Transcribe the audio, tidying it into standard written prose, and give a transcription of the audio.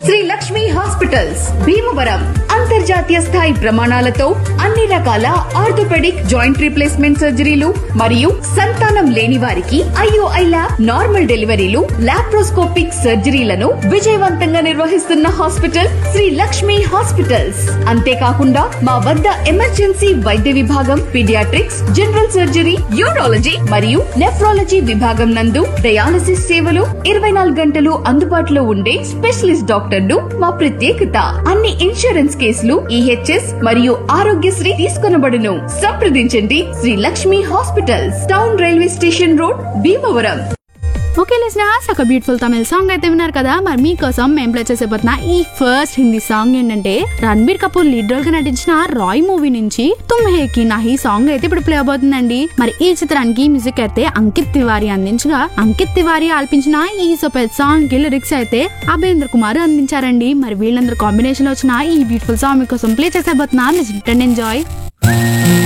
Shri Lakshmi hospitals Bhimavaram అంతర్జాతీయ స్థాయి ప్రమాణాలతో అన్ని రకాల ఆర్థోపెడిక్ జాయింట్ రీప్లేస్మెంట్ సర్జరీలు మరియు సంతానం లేని వారికి IOI ల్యాబ్ నార్మల్ డెలివరీలు లాప్రోస్కోపిక్ సర్జరీలను విజయవంతంగా నిర్వహిస్తున్న హాస్పిటల్ శ్రీ లక్ష్మి హాస్పిటల్స్. అంతేకాకుండా మా వద్ద ఎమర్జెన్సీ వైద్య విభాగం, పీడియాట్రిక్స్, జనరల్ సర్జరీ, యూరాలజీ మరియు నెఫ్రాలజీ విభాగం నందు డయాలసిస్ సేవలు 24 గంటలు అందుబాటులో ఉండే స్పెషలిస్ట్ డాక్టర్లు మా ప్రత్యేకత. అన్ని ఇన్సూరెన్స్ కేసులు ఈహెచ్ఎస్ మరియు ఆరోగ్యశ్రీ తీసుకొనబడును. సంప్రదించండి Shri Lakshmi hospitals, town railway station road, Bhimavaram. Okay listeners, ఒక బ్యూటిఫుల్ తమిళ సాంగ్ అయితే విన్నారు కదా. మరి మీకోసం మేము ప్లే చేసేపోతున్న ఈ ఫస్ట్ హిందీ సాంగ్ ఏంటంటే రణబీర్ కపూర్ లీడ్ రోల్ గా నటించిన రాయ్ మూవీ నుంచి తుమ్ హే కి నా ఈ సాంగ్ అయితే ఇప్పుడు ప్లే అవబోతుందండి. మరి ఈ చిత్రానికి మ్యూజిక్ అయితే అంకిత్ తివారీ అందించగా, అంకిత్ తివారీ ఆల్పించిన ఈ సూపర్ సాంగ్ కి లిరిక్స్ అయితే అభేంద్ర కుమార్ అందించారండి. మరి వీళ్ళందరూ కాంబినేషన్ లో వచ్చిన ఈ బ్యూటిఫుల్ సాంగ్ మీకోసం ప్లే చేసేపోతున్నా. Listen and enjoy.